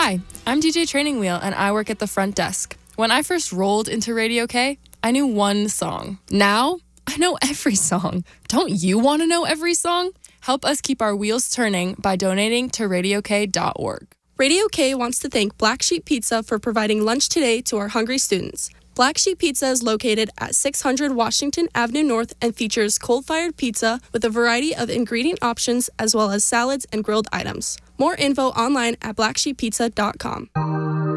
Hi, I'm DJ Training Wheel, and I work at the front desk. When I first rolled into Radio K, I knew one song. Now, I know every song. Don't you want to know every song? Help us keep our wheels turning by donating to radiok.org. Radio K wants to thank Black Sheep Pizza for providing lunch today to our hungry students. Black Sheep Pizza is located at 600 Washington Avenue North and features coal-fired pizza with a variety of ingredient options as well as salads and grilled items. More info online at blacksheeppizza.com.